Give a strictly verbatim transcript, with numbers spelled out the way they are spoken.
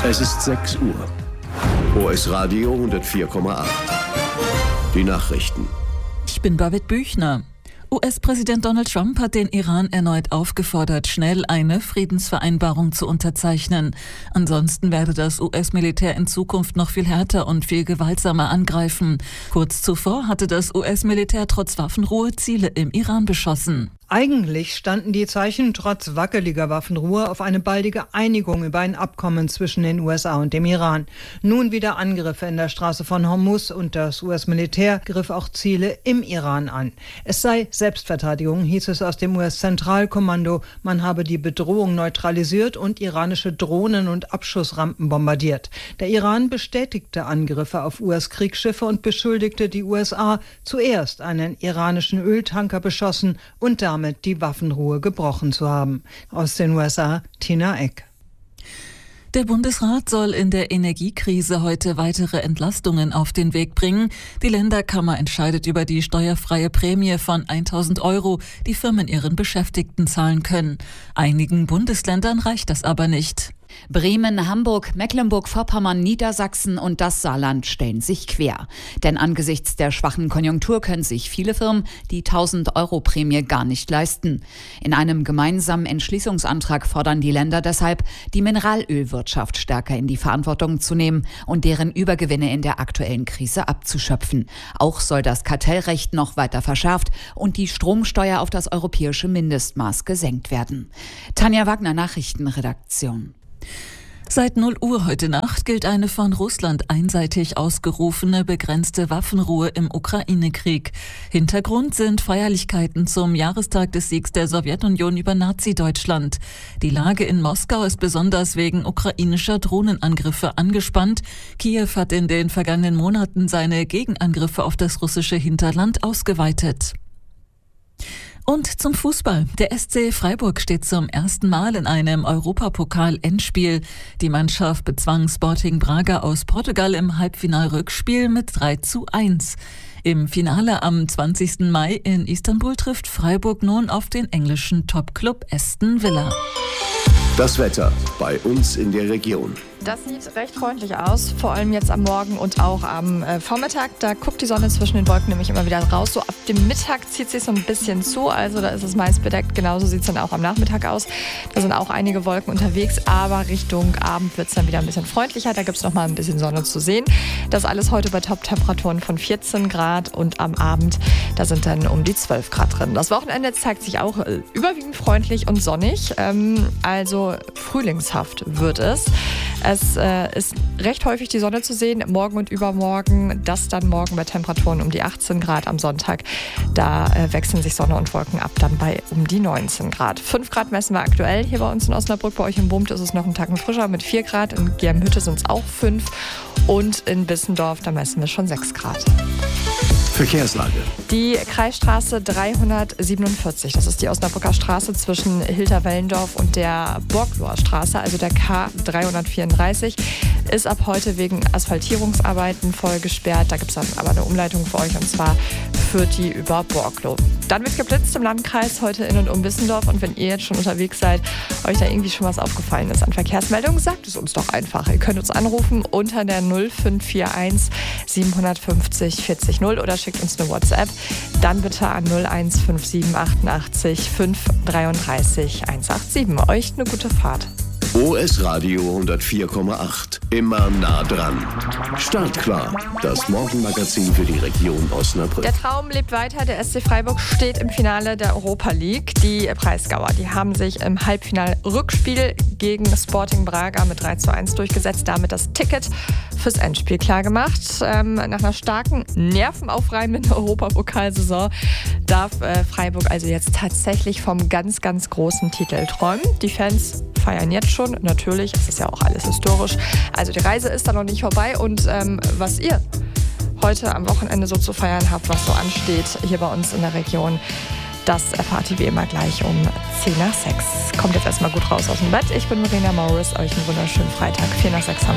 Es ist sechs Uhr. O S Radio hundertvier Komma acht. Die Nachrichten. Ich bin David Büchner. U S-Präsident Donald Trump hat den Iran erneut aufgefordert, schnell eine Friedensvereinbarung zu unterzeichnen. Ansonsten werde das U S-Militär in Zukunft noch viel härter und viel gewaltsamer angreifen. Kurz zuvor hatte das U S-Militär trotz Waffenruhe Ziele im Iran beschossen. Eigentlich standen die Zeichen trotz wackeliger Waffenruhe auf eine baldige Einigung über ein Abkommen zwischen den U S A und dem Iran. Nun wieder Angriffe in der Straße von Hormuz und das U S-Militär griff auch Ziele im Iran an. Es sei Selbstverteidigung, hieß es aus dem U S-Zentralkommando. Man habe die Bedrohung neutralisiert und iranische Drohnen und Abschussrampen bombardiert. Der Iran bestätigte Angriffe auf U S-Kriegsschiffe und beschuldigte die U S A, zuerst einen iranischen Öltanker beschossen und damit die Waffenruhe gebrochen zu haben. Aus den U S A, Tina Eck. Der Bundesrat soll in der Energiekrise heute weitere Entlastungen auf den Weg bringen. Die Länderkammer entscheidet über die steuerfreie Prämie von tausend Euro, die Firmen ihren Beschäftigten zahlen können. Einigen Bundesländern reicht das aber nicht. Bremen, Hamburg, Mecklenburg-Vorpommern, Niedersachsen und das Saarland stellen sich quer. Denn angesichts der schwachen Konjunktur können sich viele Firmen die tausend Euro Prämie gar nicht leisten. In einem gemeinsamen Entschließungsantrag fordern die Länder deshalb, die Mineralölwirtschaft stärker in die Verantwortung zu nehmen und deren Übergewinne in der aktuellen Krise abzuschöpfen. Auch soll das Kartellrecht noch weiter verschärft und die Stromsteuer auf das europäische Mindestmaß gesenkt werden. Tanja Wagner, Nachrichtenredaktion. Seit null Uhr heute Nacht gilt eine von Russland einseitig ausgerufene begrenzte Waffenruhe im Ukraine-Krieg. Hintergrund sind Feierlichkeiten zum Jahrestag des Siegs der Sowjetunion über Nazi-Deutschland. Die Lage in Moskau ist besonders wegen ukrainischer Drohnenangriffe angespannt. Kiew hat in den vergangenen Monaten seine Gegenangriffe auf das russische Hinterland ausgeweitet. Und zum Fußball. Der S C Freiburg steht zum ersten Mal in einem Europapokal-Endspiel. Die Mannschaft bezwang Sporting Braga aus Portugal im Halbfinal-Rückspiel mit drei zu eins. Im Finale am zwanzigsten Mai in Istanbul trifft Freiburg nun auf den englischen Topclub Aston Villa. Das Wetter bei uns in der Region. Das sieht recht freundlich aus, vor allem jetzt am Morgen und auch am äh, Vormittag. Da guckt die Sonne zwischen den Wolken nämlich immer wieder raus. So ab dem Mittag zieht sich so ein bisschen zu, also da ist es meist bedeckt. Genauso sieht es dann auch am Nachmittag aus. Da sind auch einige Wolken unterwegs, aber Richtung Abend wird es dann wieder ein bisschen freundlicher. Da gibt es noch mal ein bisschen Sonne zu sehen. Das alles heute bei Top-Temperaturen von vierzehn Grad und am Abend, da sind dann um die zwölf Grad drin. Das Wochenende zeigt sich auch äh, überwiegend freundlich und sonnig, ähm, also frühlingshaft wird es. Es äh, ist recht häufig die Sonne zu sehen, morgen und übermorgen. Das dann morgen bei Temperaturen um die achtzehn Grad am Sonntag. Da äh, wechseln sich Sonne und Wolken ab, dann bei um die neunzehn Grad. fünf Grad messen wir aktuell hier bei uns in Osnabrück. Bei euch im Bummt ist es noch einen Tacken frischer mit vier Grad. In Germhütte sind es auch fünf. Und in Bissendorf, da messen wir schon sechs Grad. Verkehrslage. Die Kreisstraße dreihundertsiebenundvierzig, das ist die Osnabrücker Straße zwischen Hilterwellendorf und der Borgloher Straße, also der K dreihundertvierunddreißig, ist ab heute wegen Asphaltierungsarbeiten voll gesperrt. Da gibt es dann aber eine Umleitung für euch und zwar führt die über Borgloh. Dann wird geblitzt im Landkreis heute in und um Bissendorf und wenn ihr jetzt schon unterwegs seid, euch da irgendwie schon was aufgefallen ist an Verkehrsmeldungen, sagt es uns doch einfach. Ihr könnt uns anrufen unter der null fünf vier eins siebenhundertfünfzig vierzig null oder schickt uns eine WhatsApp. Dann bitte an null eins fünf sieben achtundachtzig fünf dreiunddreißig hundertsiebenundachtzig. Euch eine gute Fahrt. O S Radio hundertvier Komma acht. Immer nah dran. Startklar. Das Morgenmagazin für die Region Osnabrück. Der Traum lebt weiter. Der S C Freiburg steht im Finale der Europa League. Die Breisgauer, die haben sich im Halbfinal-Rückspiel gegen Sporting Braga mit drei zu eins durchgesetzt. Damit das Ticket fürs Endspiel klargemacht. Ähm, nach einer starken, nervenaufreibenden Europapokalsaison darf äh, Freiburg also jetzt tatsächlich vom ganz, ganz großen Titel träumen. Die Fans feiern jetzt schon, natürlich, es ist ja auch alles historisch. Also die Reise ist da noch nicht vorbei und ähm, was ihr heute am Wochenende so zu feiern habt, was so ansteht hier bei uns in der Region, das erfahrt ihr wie immer gleich um zehn nach sechs. Kommt jetzt erstmal gut raus aus dem Bett. Ich bin Marina Morris, euch einen wunderschönen Freitag. vier nach sechs haben